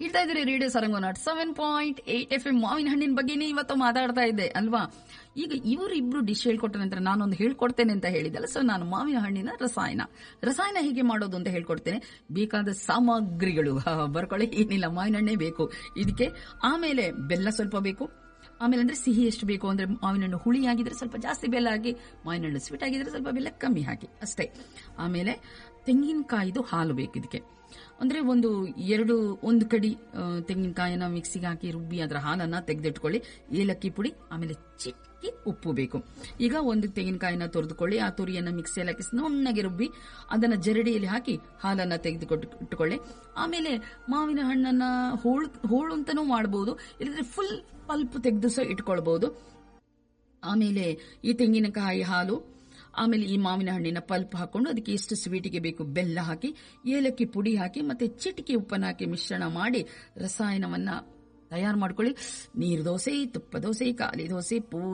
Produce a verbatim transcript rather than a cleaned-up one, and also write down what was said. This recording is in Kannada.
ಕೇಳ್ತಾ ಇದ್ರಿ radio ಸರಂಗ not seven point eight F M. ಮಾವಿನ ಹಣ್ಣಿನ ಬಗ್ಗೆನೇ ಇವತ್ತು ಮಾತಾಡ್ತಾ ಇದ್ದೆ ಅಲ್ವಾ. ಈಗ ಇವರಿಬ್ರು ಡಿಶ್ ಹೇಳ್ಕೊಟ್ಟ ನಂತರ ನಾನೊಂದು ಹೇಳ್ಕೊಡ್ತೇನೆ ಅಂತ ಹೇಳಿದಲ್ಲ. ಸೊ ನಾನು ಮಾವಿನ ಹಣ್ಣಿನ ರಸಾಯನ ರಸಾಯನ ಹೇಗೆ ಮಾಡೋದು ಅಂತ ಹೇಳ್ಕೊಡ್ತೇನೆ. ಬೇಕಾದ ಸಾಮಗ್ರಿಗಳು ಬರ್ಕೊಳ್ಳಿ, ಏನಿಲ್ಲ, ಮಾವಿನ ಹಣ್ಣೆ ಬೇಕು ಇದಕ್ಕೆ. ಆಮೇಲೆ ಬೆಲ್ಲ ಸ್ವಲ್ಪ ಬೇಕು. ಆಮೇಲೆ ಅಂದ್ರೆ ಸಿಹಿ ಎಷ್ಟು ಬೇಕು ಅಂದ್ರೆ ಮಾವಿನ ಹಣ್ಣು ಹುಳಿ ಆಗಿದ್ರೆ ಸ್ವಲ್ಪ ಜಾಸ್ತಿ ಬೆಲ್ಲ ಹಾಕಿ, ಮಾವಿನ ಹಣ್ಣು ಸ್ವೀಟ್ ಆಗಿದ್ರೆ ಸ್ವಲ್ಪ ಬೆಲ್ಲ ಕಮ್ಮಿ ಹಾಕಿ ಅಷ್ಟೇ. ಆಮೇಲೆ ತೆಂಗಿನಕಾಯಿದು ಹಾಲು ಬೇಕು ಇದಕ್ಕೆ. ಅಂದ್ರೆ ಒಂದು ಎರಡು ಒಂದು ಕಡಿ ತೆಂಗಿನಕಾಯಿನ ಮಿಕ್ಸಿಗೆ ಹಾಕಿ ರುಬ್ಬಿ ಅದರ ಹಾಲನ್ನ ತೆಗೆದಿಟ್ಕೊಳ್ಳಿ. ಏಲಕ್ಕಿ ಪುಡಿ, ಆಮೇಲೆ ಚಿಕ್ಕಿ ಉಪ್ಪು ಬೇಕು. ಈಗ ಒಂದು ತೆಂಗಿನಕಾಯಿನ ತೊರೆದುಕೊಳ್ಳಿ, ಆ ತುರಿಯನ್ನ ಮಿಕ್ಸಿಯಲ್ಲಿ ಹಾಕಿ ನುಣ್ಣಗೆ ರುಬ್ಬಿ ಅದನ್ನ ಜರಡಿಯಲ್ಲಿ ಹಾಕಿ ಹಾಲನ್ನ ತೆಗೆದುಕೊಟ್ಟುಕೊಳ್ಳಿ. ಆಮೇಲೆ ಮಾವಿನ ಹಣ್ಣನ್ನ ಹೋಳು ಹೋಳು ಅಂತಾನೂ ಮಾಡಬಹುದು, ಇಲ್ಲದ್ರೆ ಫುಲ್ ಪಲ್ಪ್ ತೆಗೆದು ಸಹ ಇಟ್ಕೊಳ್ಬಹುದು. ಆಮೇಲೆ ಈ ತೆಂಗಿನಕಾಯಿ ಹಾಲು, ಆಮೇಲೆ ಈ ಮಾವಿನ ಹಣ್ಣಿನ ಪಲ್ಪ್ ಹಾಕೊಂಡು ಅದಕ್ಕೆ ಎಷ್ಟು ಸ್ವೀಟಿಗೆ ಬೇಕು ಬೆಲ್ಲ ಹಾಕಿ, ಏಲಕ್ಕಿ ಪುಡಿ ಹಾಕಿ, ಮತ್ತೆ ಚಿಟಿಕೆ ಉಪ್ಪನ್ನು ಹಾಕಿ ಮಿಶ್ರಣ ಮಾಡಿ ರಸಾಯನವನ್ನ ತಯಾರು ಮಾಡ್ಕೊಳ್ಳಿ. ನೀರು ದೋಸೆ, ತುಪ್ಪ ದೋಸೆ, ಖಾಲಿ ದೋಸೆ, ಪೂ